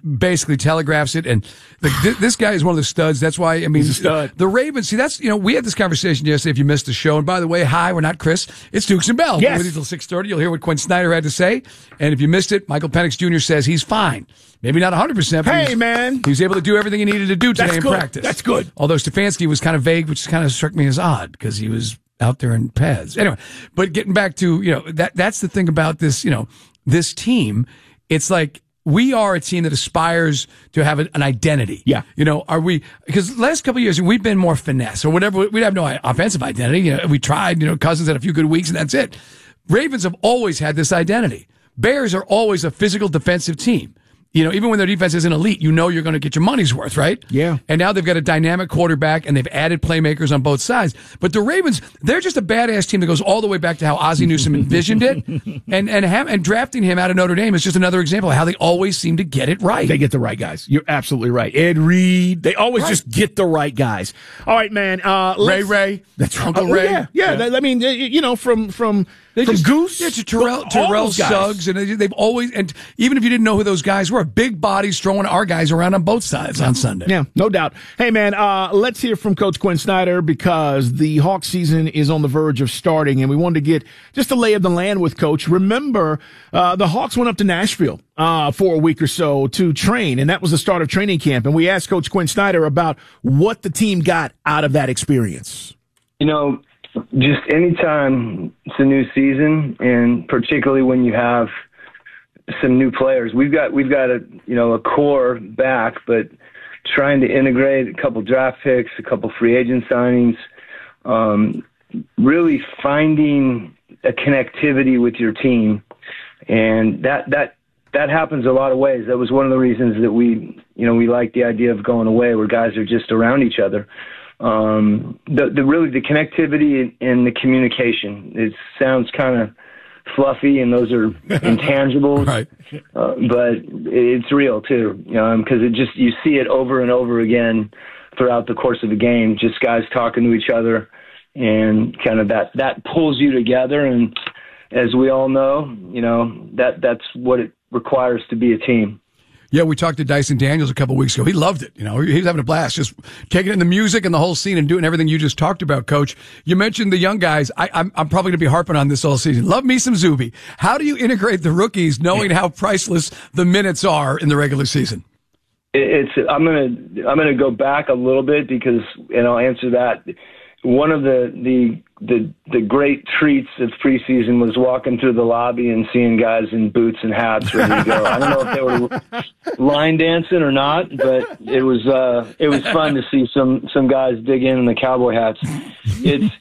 basically telegraphs it. And this guy is one of the studs. That's why, I mean, he's a stud. The Ravens, see, that's, we had this conversation yesterday if you missed the show. And by the way, hi, we're not Chris. It's Dukes and Bell. Yes. With you till 6:30. You'll hear what Quinn Snyder had to say. And if you missed it, Michael Penix Jr. says he's fine. Maybe not 100%. But he was able to do everything he needed to do today in practice. That's good. Although Stefanski was kind of vague, which kind of struck me as odd because he was out there in pads. Anyway, but getting back to, that's the thing about this, this team. It's like we are a team that aspires to have an identity. Yeah. Are we, because the last couple of years we've been more finesse or whatever. We have no offensive identity. We tried, Cousins had a few good weeks and that's it. Ravens have always had this identity. Bears are always a physical defensive team. Even when their defense isn't elite, you're going to get your money's worth, right? Yeah. And now they've got a dynamic quarterback, and they've added playmakers on both sides. But the Ravens, they're just a badass team that goes all the way back to how Ozzie Newsome envisioned it. And drafting him out of Notre Dame is just another example of how they always seem to get it right. They get the right guys. You're absolutely right. Ed Reed, they always just get the right guys. All right, man. Ray. That's right. Uncle Ray. Yeah. I mean, from Goose to Terrell Suggs, and they've always, and even if you didn't know who those guys were, big bodies throwing our guys around on both sides on Sunday. Yeah, no doubt. Hey, man, let's hear from Coach Quinn Snyder because the Hawks season is on the verge of starting, and we wanted to get just the lay of the land with Coach. Remember, the Hawks went up to Nashville for a week or so to train, and that was the start of training camp. And we asked Coach Quinn Snyder about what the team got out of that experience. Just anytime it's a new season, and particularly when you have some new players, we've got a core back, but trying to integrate a couple draft picks, a couple free agent signings, really finding a connectivity with your team, and that happens a lot of ways. That was one of the reasons that we like the idea of going away, where guys are just around each other. The connectivity and the communication. It sounds kind of fluffy, and those are intangibles, right? But it's real too, because you see it over and over again throughout the course of the game. Just guys talking to each other, and kind of that pulls you together. And as we all know, that's what it requires to be a team. Yeah, we talked to Dyson Daniels a couple weeks ago. He loved it. He was having a blast, just taking in the music and the whole scene and doing everything you just talked about, Coach. You mentioned the young guys. I'm probably going to be harping on this all season. Love me some Zuby. How do you integrate the rookies, knowing how priceless the minutes are in the regular season? I'm gonna go back a little bit and I'll answer that. One of the great treats of preseason was walking through the lobby and seeing guys in boots and hats ready to go. I don't know if they were line dancing or not, but it was fun to see some guys dig in the cowboy hats. It's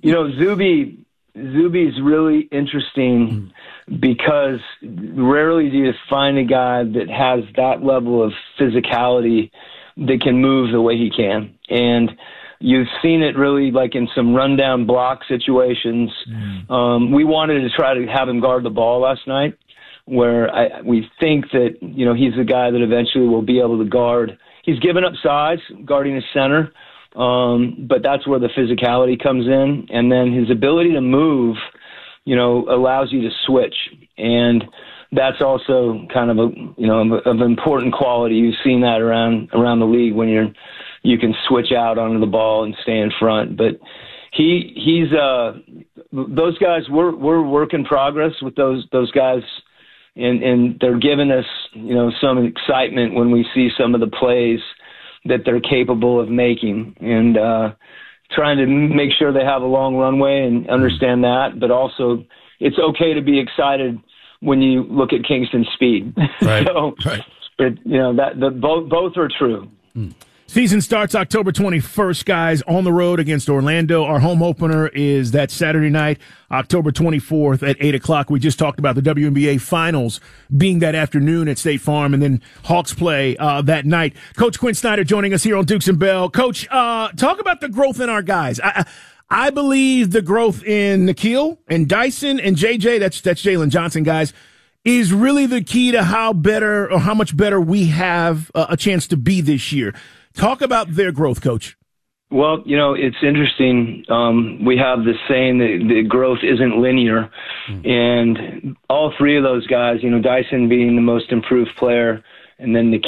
Zuby's really interesting because rarely do you find a guy that has that level of physicality that can move the way he can. And you've seen it really like in some rundown block situations. We wanted to try to have him guard the ball last night, where we think that, he's the guy that eventually will be able to guard. He's given up size guarding his center, but that's where the physicality comes in. And then his ability to move, allows you to switch. And that's also kind of of important quality. You've seen that around the league when you can switch out onto the ball and stay in front. But he's those guys. We're work in progress with those guys, and they're giving us some excitement when we see some of the plays that they're capable of making, and trying to make sure they have a long runway and understand that. But also, it's okay to be excited when you look at Kingston's speed. Right. Right. Both are true. Season starts October 21st, guys, on the road against Orlando. Our home opener is that Saturday night, October 24th at 8 o'clock. We just talked about the WNBA Finals being that afternoon at State Farm, and then Hawks play that night. Coach Quinn Snyder joining us here on Dukes and Bell. Coach, talk about the growth in our guys. I believe the growth in Nikhil and Dyson and JJ, that's Jalen Johnson, guys, is really the key to how much better we have a chance to be this year. Talk about their growth, Coach. Well, it's interesting. We have this saying that the growth isn't linear. And all three of those guys, Dyson being the most improved player, and then